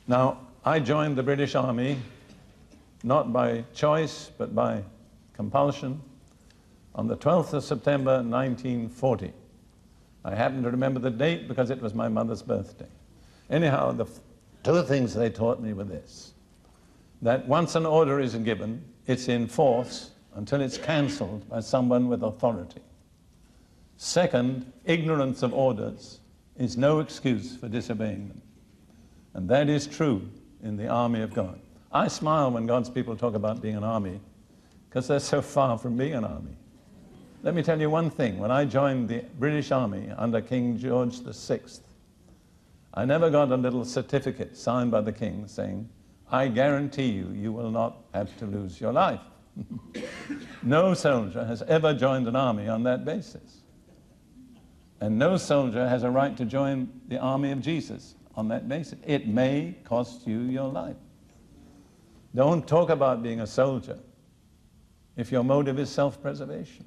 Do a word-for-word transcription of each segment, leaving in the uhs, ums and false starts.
Now, I joined the British Army not by choice, but by compulsion on the twelfth of September nineteen forty. I happen to remember the date because it was my mother's birthday. Anyhow, the two things they taught me were this: that once an order is given, it's in force until it's cancelled by someone with authority. Second, ignorance of orders is no excuse for disobeying them. And that is true in the army of God. I smile when God's people talk about being an army, because they're so far from being an army. Let me tell you one thing. When I joined the British Army under King George the Sixth, I never got a little certificate signed by the King saying, "I guarantee you, you will not have to lose your life." No soldier has ever joined an army on that basis. And no soldier has a right to join the army of Jesus on that basis. It may cost you your life. Don't talk about being a soldier if your motive is self-preservation.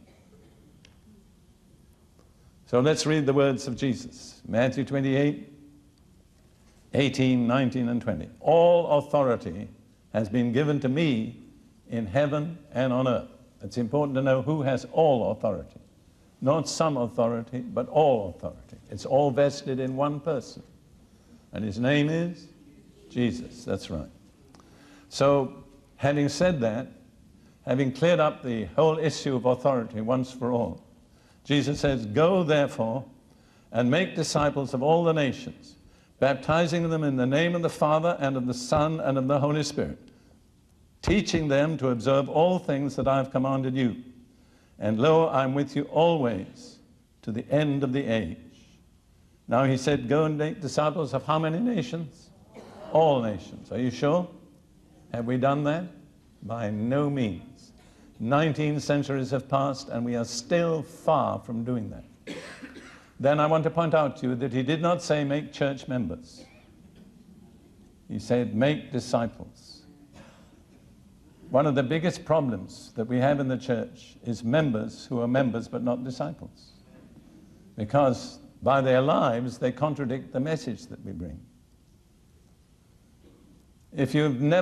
So let's read the words of Jesus. Matthew twenty-eight, eighteen, nineteen, and twenty. All authority has been given to me in heaven and on earth. It's important to know who has all authority. Not some authority, but all authority. It's all vested in one person. And his name is Jesus. That's right. So, having said that, having cleared up the whole issue of authority once for all, Jesus says, "Go therefore and make disciples of all the nations, baptizing them in the name of the Father and of the Son and of the Holy Spirit, teaching them to observe all things that I have commanded you. And lo, I'm with you always to the end of the age." Now he said, go and make disciples of how many nations? All nations. Are you sure? Have we done that? By no means. Nineteen centuries have passed and we are still far from doing that. Then I want to point out to you that he did not say make church members. He said make disciples. One of the biggest problems that we have in the church is members who are members but not disciples. Because by their lives they contradict the message that we bring. If you've never